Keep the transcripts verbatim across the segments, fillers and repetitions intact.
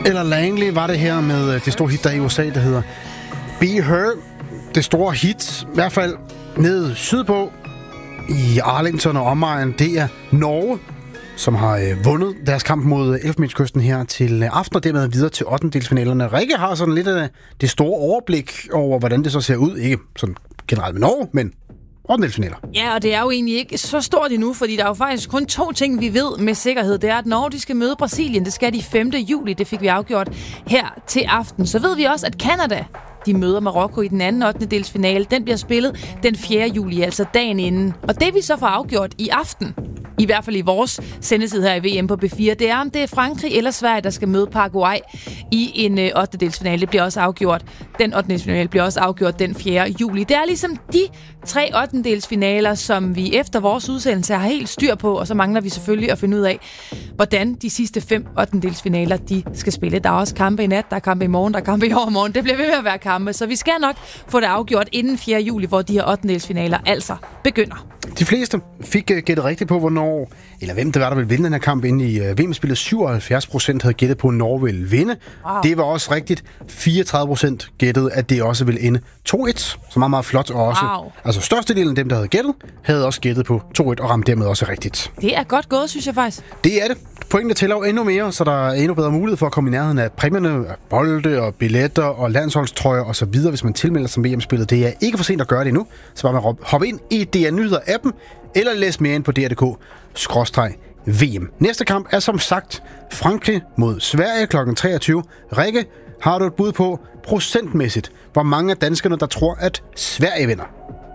Eller Langley var det her med det store hit, der i U S A, der hedder Be Her. Det store hit, i hvert fald nede sydpå i Arlington og omegn, det er Norge, som har øh, vundet deres kamp mod Elfenbenskysten her til øh, aften, og dermed videre til ottendedelsfinalerne. Rikke har sådan lidt af det store overblik over, hvordan det så ser ud. Ikke sådan generelt med Norge, men ottendedelsfinaler. Ja, og det er jo egentlig ikke så stort endnu, fordi der er jo faktisk kun to ting, vi ved med sikkerhed. Det er, at Norge de skal møde Brasilien. Det skal de femte juli. Det fik vi afgjort her til aften. Så ved vi også, at Canada de møder Marokko i den anden ottendedelsfinale. Den bliver spillet den fjerde juli, altså dagen inden. Og det vi så får afgjort i aften, i hvert fald i vores sendetid her i V M på B fire, det er, om det er Frankrig eller Sverige, der skal møde Paraguay i en øh, ottendedelsfinale. Det bliver også afgjort. Den ottendedelsfinale bliver også afgjort den fjerde juli. Det er ligesom de tre ottendedelsfinaler, som vi efter vores udsendelse har helt styr på, og så mangler vi selvfølgelig at finde ud af, hvordan de sidste fem ottendedelsfinaler, de skal spille. Der er også kampe i nat, der er kampe i morgen, der er kampe i overmorgen. Det bliver ved med at være kampe, så vi skal nok få det afgjort inden fjerde juli, hvor de her ottendedelsfinaler altså begynder. De fleste fik gættet rigtigt på, hvornår, eller hvem det var, der ville vinde den her kamp inde i V M-spillet. syvoghalvfjerds procent havde gættet på, at Norge ville vinde. Wow. Det var også rigtigt. fireogtredive procent gættede, at det også ville ende to et. Så meget, meget flot. Og også, wow. Altså størstedelen af dem, der havde gættet, havde også gættet på to et og ramte dermed også rigtigt. Det er godt gået, synes jeg faktisk. Det er det. Pointene tæller jo endnu mere, så der er endnu bedre mulighed for at komme i nærheden af præmierne, bolde og billetter og landsholdstrøjer og så videre, hvis man tilmelder sig V M-spillet. Det er ikke for sent at gøre det endnu, så bare man hoppe ind i D R Nyheder-appen, eller læs mere ind på D R punktum d k skråstreg V M. Næste kamp er som sagt Frankrig mod Sverige klokken treogtyve. Rikke, har du et bud på procentmæssigt, hvor mange af danskerne, der tror, at Sverige vinder?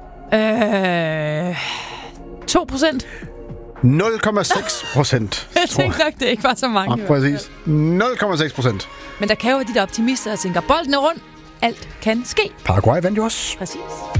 Øh... to procent? nul komma seks procent. Jeg tænkte nok, det ikke var så mange. Ja, præcis. nul komma seks procent. Men der kan jo være de der optimister, der tænker, bolden er rundt. Alt kan ske. Paraguay vandt jo også. Præcis.